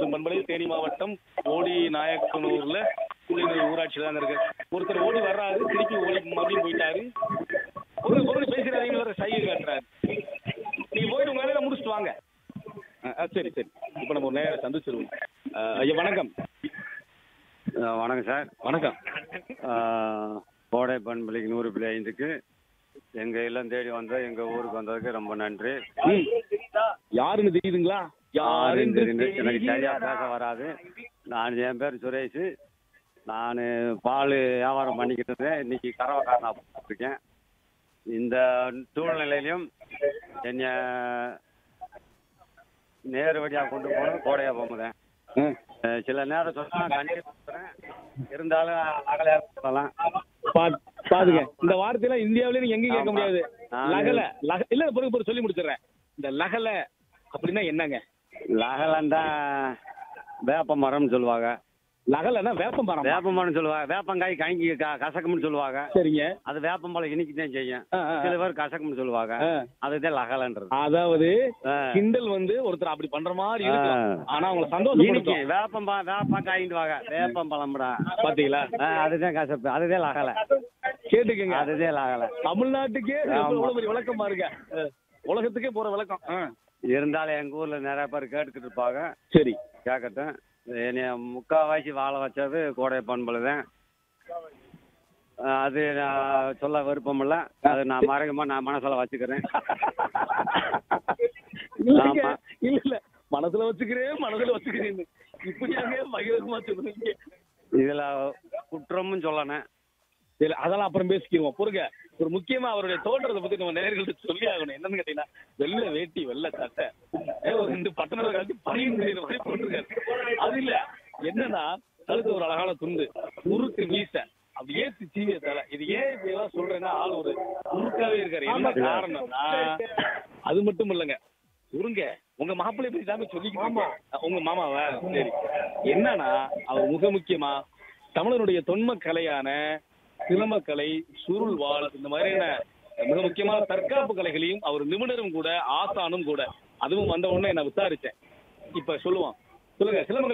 கும்பகோணம் பண்பலை தேனி மாவட்டம் ஓடி நாயக்கனூர்ல ஊராட்சியில தான் இருக்கு. ஒருத்தர் ஓடி வர்றாரு, திருப்பி ஓடி மறுபடியும் போயிட்டாரு. ஒரு பேசுறாங்க சைகை காட்டுறாரு. நீங்க போயிட்டு உங்க வேலையில முடிச்சுட்டு வாங்க. சரி சரி, இப்ப நம்ம ஒரு நேரம் சந்திச்சிருவோம். ஐயா வணக்கம். வணக்கம் சார். வணக்கம். கோடை பண்பலைக்கு 100.5க்கு எங்க இல்லம் தேடி வந்த எங்க ஊருக்கு வந்ததுக்கு ரொம்ப நன்றி. யாருன்னு தெரியுதுங்களா? யாருன்னு தெரியுது, எனக்கு சரியா பேச வராது. என் பேர் சுரேஷ். நான் பால் வியாபாரம் பண்ணிக்கிட்டு இருந்தேன். இன்னைக்கு கறவைக்காரனா போட்டிருக்கேன். இந்த சூழ்நிலையிலையும் என்னை நேரு வழியாக கொண்டு போகணும், கோடையா போகுதேன். சில நேரம் சொன்னா கண்டிப்பா இருந்தாலும் அகலையா சொல்லலாம். பாருங்க, இந்த வார்த்தையெல்லாம் இந்தியாவில நீங்க எங்க கேட்க முடியாது. லகல இல்ல, பொறுப்பு சொல்லி முடிச்சிடுறேன். இந்த லகல அப்படின்னா என்னங்க? லகலண்டா வேப்ப மரம்னு சொல்லுவாங்க. லகலன்னா வேப்ப மரம். வேப்ப மரம் சொல்லுவாங்க. வேப்பங்காய் கங்கி கசக்கும்னு சொல்லுவாங்க. சரிங்க. அது வேப்பம்பழம் இனிக்குதான் செய்யும். சில பேர் கசக்கும்னு சொல்லுவாங்க. அதுதான் லகலன்றது. அதாவது கிண்டல் ஒருத்தர் அப்படி பண்ற மாதிரி இருக்கும். ஆனா அவங்க சந்தோஷம். வேப்பங்காயின்வாங்க. வேப்பம்பழம்டா பாத்தீங்களா? அதுதான் கசப்பு. அதுதான் லகல. கேட்டுக்கங்க, அதுதான் லகல. தமிழ்நாட்டுக்கே விளக்கமா இருக்க, உலகத்துக்கே போற விளக்கம். இருந்தாலும் எங்க ஊர்ல நிறைய பேர் கேட்டுக்கிட்டு இருப்பாங்க. சரி, கேட்கட்டும். என்னைய முக்கால்வாசி வாழ வச்சது கோடை பண்பலை தான். அது நான் சொல்ல விருப்பம் இல்லை. அது நான் நான் மனசுல வச்சுக்கிறேன். இல்ல மனசுல வச்சுக்கிறேன் இப்படியாங்க பகிரங்கமா சொல்லுவீங்க. இதுல குற்றமும் சொல்லணும். அதெல்லாம் அப்புறம் பேசிக்குவோம். பொறுங்க, ஒரு முக்கியமா அவருடைய தோற்றத்தை பத்தி நம்ம நேயர்களுக்கு சொல்லி ஆகணும். என்னன்னு கேட்டீங்கன்னா, வெள்ளை வேட்டி வெள்ளை சட்டை, ஒரு 2 பட்டணத்தை கழிச்சு பணியும் மாதிரி போட்டிருக்காரு. அது இல்ல, என்னன்னா கழுத்து ஒரு அழகான துண்டு, முறுக்கு மீச, அப்படி ஏத்து சீவிய தலை. இது ஏன் இப்படியெல்லாம் சொல்றேன்னா, ஆள் ஒரு முறுக்காவே இருக்காரு. என்ன காரணம்னா, அது மட்டும் இல்லைங்க. உருங்க, உங்க மாப்பிள்ளை பத்தி தாமே சொல்லிக்கிட்டு. உங்க மாமாவா? சரி. என்னன்னா, அவர் மிக முக்கியமா தமிழனுடைய தொன்ம கலையான சிலம்பக்கலை, சுருள்வாள், இந்த மாதிரியான மிக முக்கியமான தற்காப்பு கலைகளையும் அவர் நிபுணரும் கூட, ஆசானும் கூட. அதுவும் வந்த உடனே நான் விசாரிச்சேன். இப்ப சொல்லுங்க, சிலம்பக்கலை